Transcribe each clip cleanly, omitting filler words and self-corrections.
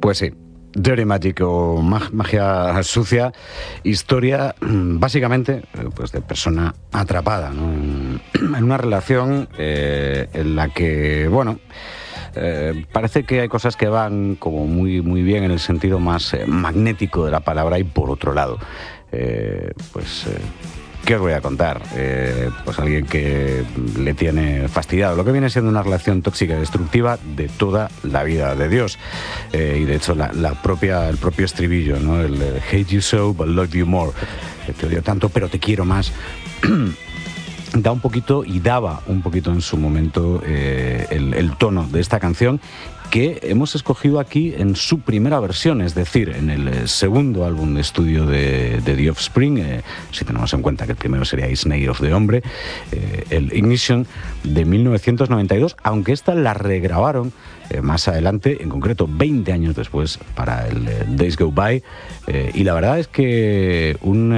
Pues sí, Dirty Magic o magia sucia, historia básicamente pues de persona atrapada, ¿no? En una relación en la que, bueno, parece que hay cosas que van como muy bien en el sentido más magnético de la palabra, y por otro lado, ¿qué os voy a contar? Pues alguien que le tiene fastidiado lo que viene siendo una relación tóxica y destructiva de toda la vida de Dios. Y de hecho el propio estribillo, ¿no? El hate you so but love you more. Te odio tanto pero te quiero más. Da un poquito y daba un poquito en su momento el tono de esta canción, que hemos escogido aquí en su primera versión, es decir, en el segundo álbum de estudio de The Offspring, si tenemos en cuenta que el primero sería Snake of the Hombre, el Ignition de 1992, aunque esta la regrabaron más adelante, en concreto 20 años después, para el Days Go By, y la verdad es que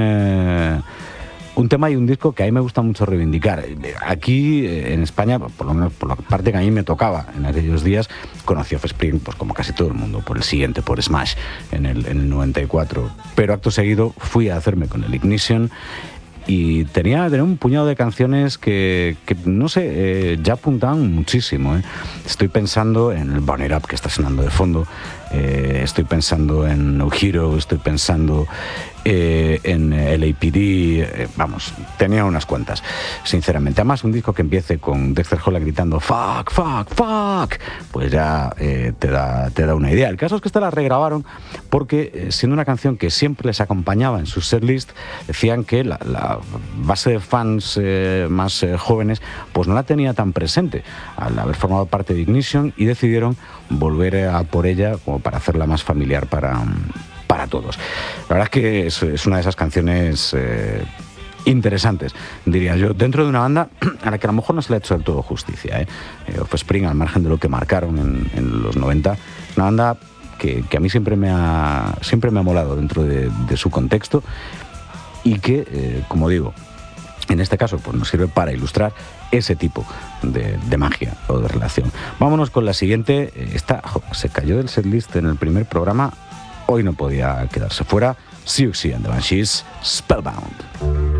un tema y un disco que a mí me gusta mucho reivindicar. Aquí en España, por lo menos por la parte que a mí me tocaba en aquellos días, conocí a Offspring, pues como casi todo el mundo, por el siguiente, por Smash, en el 94. Pero acto seguido fui a hacerme con el Ignition y tenía un puñado de canciones que no sé, ya apuntaban muchísimo. Estoy pensando en el Burn It Up, que está sonando de fondo. Estoy pensando en No Hero, estoy pensando en LAPD, vamos, tenía unas cuantas, sinceramente. Además, un disco que empiece con Dexter Holland gritando fuck, fuck, fuck, pues ya te da una idea. El caso es que esta la regrabaron porque, siendo una canción que siempre les acompañaba en su setlist, decían que la base de fans más jóvenes pues no la tenía tan presente al haber formado parte de Ignition, y decidieron volver a por ella como para hacerla más familiar para todos. La verdad es que es una de esas canciones interesantes, diría yo, dentro de una banda a la que a lo mejor no se le ha hecho del todo justicia. Offspring, al margen de lo que marcaron en los 90, una banda que a mí siempre me ha molado dentro de su contexto, y que, como digo, en este caso pues nos sirve para ilustrar ese tipo de magia o de relación. Vámonos con la siguiente. Esta se cayó del setlist en el primer programa, hoy no podía quedarse fuera. Siouxsie and the Banshees, Spellbound.